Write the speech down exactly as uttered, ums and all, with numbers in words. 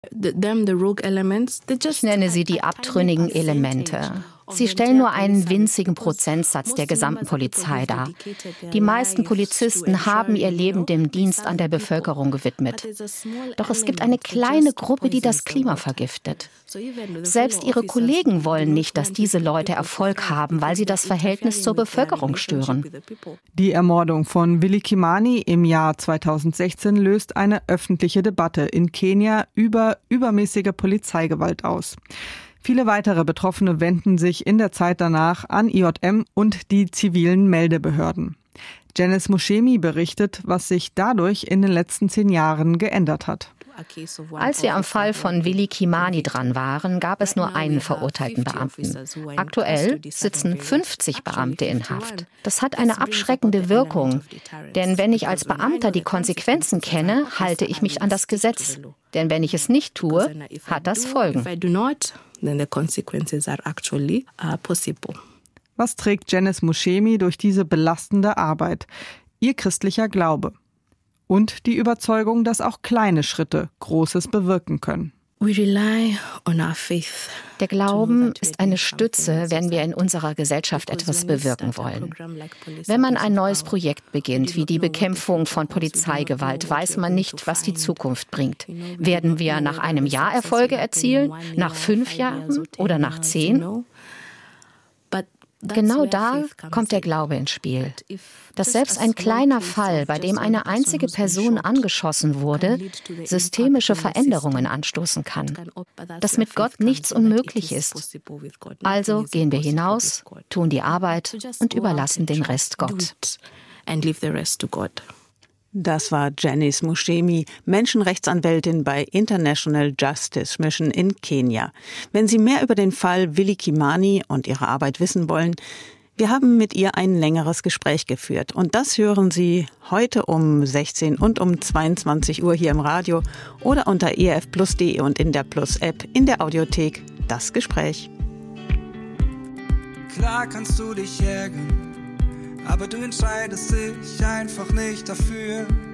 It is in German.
Ich nenne sie die abtrünnigen Elemente. Sie stellen nur einen winzigen Prozentsatz der gesamten Polizei dar. Die meisten Polizisten haben ihr Leben dem Dienst an der Bevölkerung gewidmet. Doch es gibt eine kleine Gruppe, die das Klima vergiftet. Selbst ihre Kollegen wollen nicht, dass diese Leute Erfolg haben, weil sie das Verhältnis zur Bevölkerung stören. Die Ermordung von Willy Kimani im Jahr zweitausendsechzehn löst eine öffentliche Debatte in Kenia über übermäßige Polizeigewalt aus. Viele weitere Betroffene wenden sich in der Zeit danach an I J M und die zivilen Meldebehörden. Janice Mushemi berichtet, was sich dadurch in den letzten zehn Jahren geändert hat. Als wir am Fall von Willy Kimani dran waren, gab es nur einen verurteilten Beamten. Aktuell sitzen fünfzig Beamte in Haft. Das hat eine abschreckende Wirkung. Denn wenn ich als Beamter die Konsequenzen kenne, halte ich mich an das Gesetz. Denn wenn ich es nicht tue, hat das Folgen. Was trägt Janice Mushemi durch diese belastende Arbeit? Ihr christlicher Glaube. Und die Überzeugung, dass auch kleine Schritte Großes bewirken können. Der Glauben ist eine Stütze, wenn wir in unserer Gesellschaft etwas bewirken wollen. Wenn man ein neues Projekt beginnt, wie die Bekämpfung von Polizeigewalt, weiß man nicht, was die Zukunft bringt. Werden wir nach einem Jahr Erfolge erzielen, nach fünf Jahren oder nach zehn? Genau da kommt der Glaube ins Spiel. Dass selbst ein kleiner Fall, bei dem eine einzige Person angeschossen wurde, systemische Veränderungen anstoßen kann. Dass mit Gott nichts unmöglich ist. Also gehen wir hinaus, tun die Arbeit und überlassen den Rest Gott. Das war Janice Mushemi, Menschenrechtsanwältin bei International Justice Mission in Kenia. Wenn Sie mehr über den Fall Willy Kimani und ihre Arbeit wissen wollen, wir haben mit ihr ein längeres Gespräch geführt. Und das hören Sie heute um sechzehn und um zweiundzwanzig Uhr hier im Radio oder unter e f plus punkt de und in der Plus-App in der Audiothek. Das Gespräch. Klar kannst du dich ärgern, aber du entscheidest dich einfach nicht dafür.